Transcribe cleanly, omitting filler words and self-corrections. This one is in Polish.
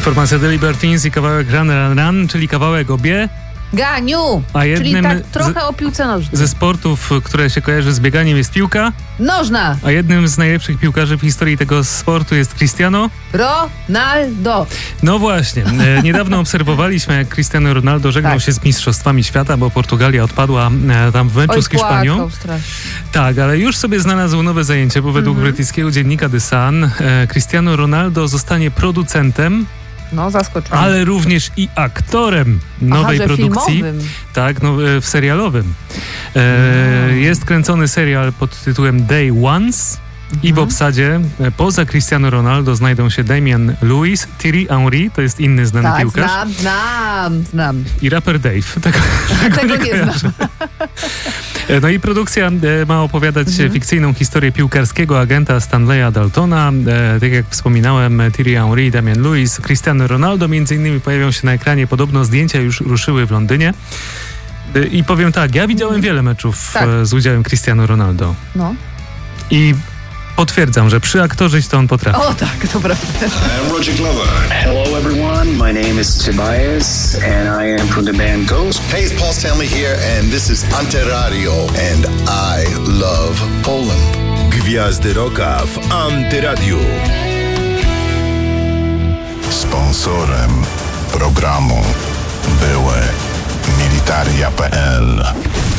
Formacja The Libertines i kawałek Run, Run, Run, czyli kawałek o bieganiu, czyli tak trochę o piłce nożnej. Ze sportów, które się kojarzy z bieganiem, jest piłka nożna. A jednym z najlepszych piłkarzy w historii tego sportu jest Cristiano Ronaldo. No właśnie. Niedawno obserwowaliśmy, jak Cristiano Ronaldo żegnał się z Mistrzostwami Świata, bo Portugalia odpadła tam w meczu z Hiszpanią. Tak, ale już sobie znalazł nowe zajęcie, bo według brytyjskiego dziennika The Sun Cristiano Ronaldo zostanie producentem, zaskoczony. ale również i aktorem nowej produkcji. Filmowym. Tak, w serialowym. Jest kręcony serial pod tytułem Day Ones i w obsadzie poza Cristiano Ronaldo znajdą się Damian Lewis, Thierry Henry, to jest inny znany piłkarz. Znam. I raper Dave. Tego nie znam. No i produkcja ma opowiadać fikcyjną historię piłkarskiego agenta Stanleya Daltona. Tak jak wspominałem, Thierry Henry i Damian Lewis, Cristiano Ronaldo między innymi pojawią się na ekranie. Podobno zdjęcia już ruszyły w Londynie. I powiem tak, ja widziałem wiele meczów z udziałem Cristiano Ronaldo. I potwierdzam, że przy aktorze to on potrafi. O tak, to prawda. I'm Roger Glover. Hello everyone, my name is Tobias and I am from the band Ghost. Hey, it's Paul Stanley here and this is Antyradio and I love Poland. Gwiazdy Rocka w Antyradiu. Sponsorem programu były Militaria.pl.